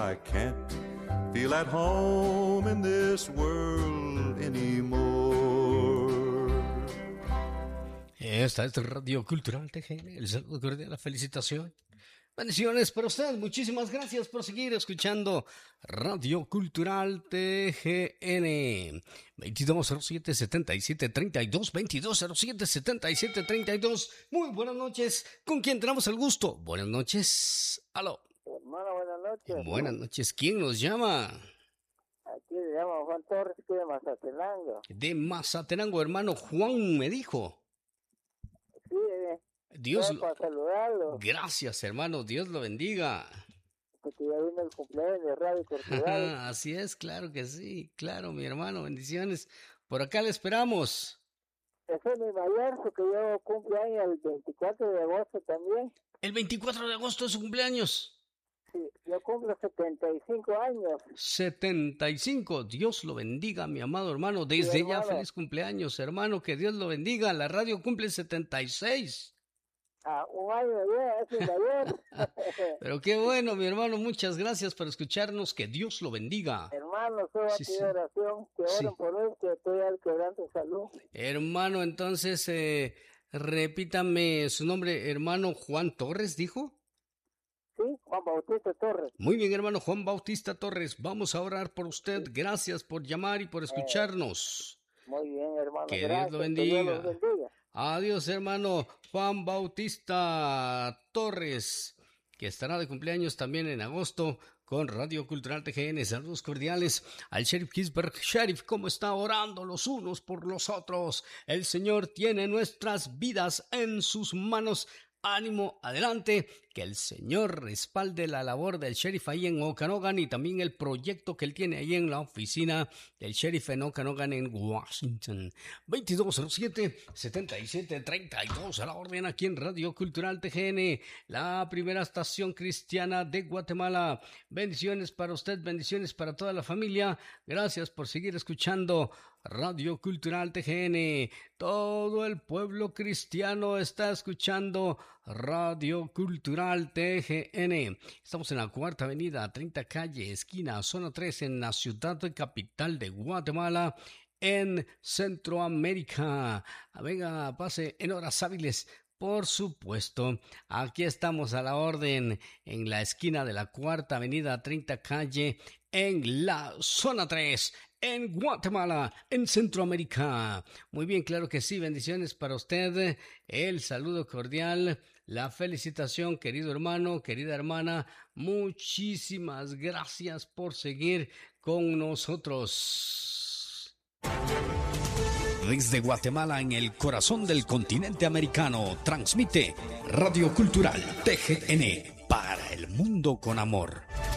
I can't feel at home in this world anymore. Esta es Radio Cultural TGN, el saludo cordial, la felicitación. Bendiciones para usted, muchísimas gracias por seguir escuchando Radio Cultural TGN. 2207-7732, 2207-7732. Muy buenas noches, ¿con quién tenemos el gusto? Buenas noches, aló. Hermano, buenas noches. Buenas noches, ¿quién nos llama? Aquí le llamo Juan Torres, que de Mazatenango. De Mazatenango, hermano Juan, me dijo. Sí, Dios para saludarlo. Gracias, hermano, Dios lo bendiga. Porque ya vino el cumpleaños de Radio Cultural. Así es, claro que sí, claro, mi hermano, bendiciones. Por acá le esperamos. Ese es mi mayor, porque yo cumpleaños el 24 de agosto también. El 24 de agosto es su cumpleaños. Sí, yo cumplo 75 años. 75, Dios lo bendiga, mi amado hermano. Desde sí, hermano. ya, feliz cumpleaños, hermano, que Dios lo bendiga. La radio cumple 76. Un año ya, es mi mayor. Pero qué bueno, mi hermano, muchas gracias por escucharnos, que Dios lo bendiga. Hermano, soy Sí, aquí sí. de oración, que oren Sí. por él, que estoy al quebrante salud. Hermano, entonces, repítame su nombre, hermano Juan Torres, ¿dijo? Sí, Juan Bautista Torres. Muy bien, hermano Juan Bautista Torres, vamos a orar por usted. Gracias por llamar y por escucharnos. Muy bien, hermano. Que gracias, Dios lo que Dios bendiga. los bendiga. Adiós, hermano Juan Bautista Torres, que estará de cumpleaños también en agosto con Radio Cultural TGN. Saludos cordiales al Sheriff Kisberg. Sheriff, ¿cómo está orando los unos por los otros? El Señor tiene nuestras vidas en sus manos. Ánimo, adelante, que el Señor respalde la labor del sheriff ahí en Okanogan y también el proyecto que él tiene ahí en la oficina del sheriff en Okanogan en Washington. 2207-7732 a la orden aquí en Radio Cultural TGN, la primera estación cristiana de Guatemala. Bendiciones para usted, bendiciones para toda la familia. Gracias por seguir escuchando Radio Cultural TGN. Todo el pueblo cristiano está escuchando Radio Cultural TGN. Estamos en la Cuarta Avenida, 30 Calle, esquina, zona 3, en la ciudad capital de Guatemala, en Centroamérica. Venga, pase en horas hábiles. Por supuesto, aquí estamos a la orden en la esquina de la Cuarta Avenida, 30 Calle, en la zona 3, en Guatemala, en Centroamérica. Muy bien, claro que sí, bendiciones para usted, el saludo cordial, la felicitación, querido hermano, querida hermana, muchísimas gracias por seguir con nosotros. Desde Guatemala, en el corazón del continente americano, transmite Radio Cultural TGN para el mundo con amor.